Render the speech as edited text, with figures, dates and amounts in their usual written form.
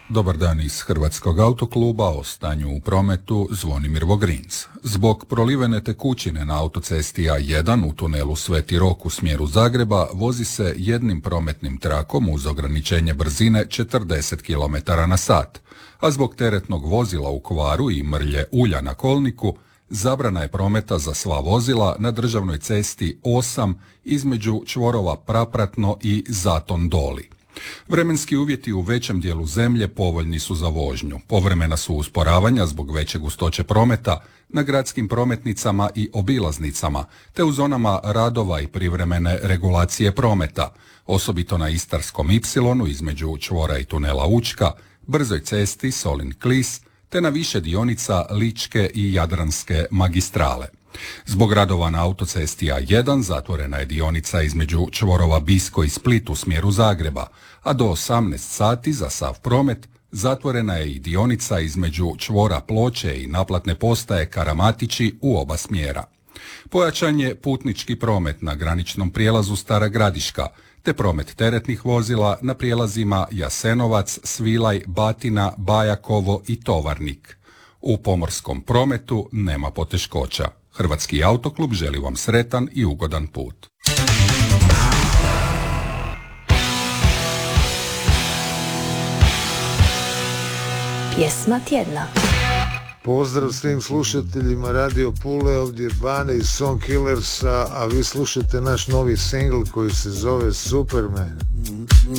Dobar dan iz Hrvatskog autokluba, o stanju u prometu Zvonimir Vogrins. Zbog prolivene tekućine na autocesti A1 u tunelu Sveti Rok u smjeru Zagreba vozi se jednim prometnim trakom uz ograničenje brzine 40 km/h, a zbog teretnog vozila u kvaru i mrlje ulja na kolniku, zabrana je prometa za sva vozila na državnoj cesti 8 između čvorova Prapratno i Zaton Doli. Vremenski uvjeti u većem dijelu zemlje povoljni su za vožnju. Povremena su usporavanja zbog veće gustoće prometa na gradskim prometnicama i obilaznicama, te u zonama radova i privremene regulacije prometa, osobito na Istarskom Ipsilonu između čvora i tunela Učka, brzoj cesti Solin-Klis, te na više dionica Ličke i Jadranske magistrale. Zbog radova na autocesti A1 zatvorena je dionica između čvorova Bisko i Split u smjeru Zagreba, a do 18 sati za sav promet zatvorena je i dionica između čvora Ploče i naplatne postaje Karamatići u oba smjera. Pojačan je putnički promet na graničnom prijelazu Stara Gradiška, te promet teretnih vozila na prijelazima Jasenovac, Svilaj, Batina, Bajakovo i Tovarnik. U pomorskom prometu nema poteškoća. Hrvatski autoklub želi vam sretan i ugodan put. Pjesma tjedna. Pozdrav svim slušateljima Radio Pule, ovdje je Bane iz Song Killersa, a vi slušate naš novi singl koji se zove Superman.